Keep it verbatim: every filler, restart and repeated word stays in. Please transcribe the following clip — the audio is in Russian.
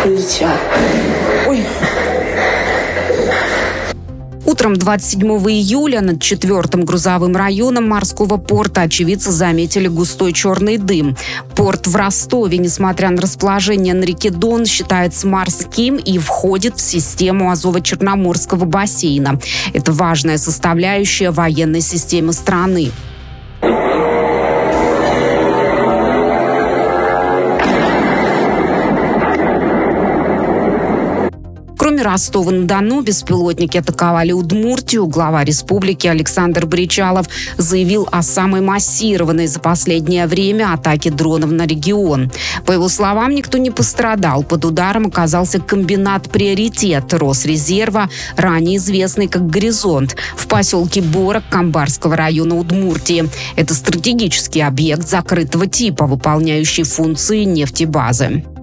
прилетел. Ой. Утром двадцать седьмого июля над четвертым грузовым районом морского порта очевидцы заметили густой черный дым. Порт в Ростове, несмотря на расположение на реке Дон, считается морским и входит в систему Азово-Черноморского бассейна. Это важная составляющая военной системы страны. Кроме Ростова-на-Дону, беспилотники атаковали Удмуртию. Глава республики Александр Бричалов заявил о самой массированной за последнее время атаке дронов на регион. По его словам, никто не пострадал. Под ударом оказался комбинат «Приоритет» Росрезерва, ранее известный как «Горизонт», в поселке Борок Камбарского района Удмуртии. Это стратегический объект закрытого типа, выполняющий функции нефтебазы.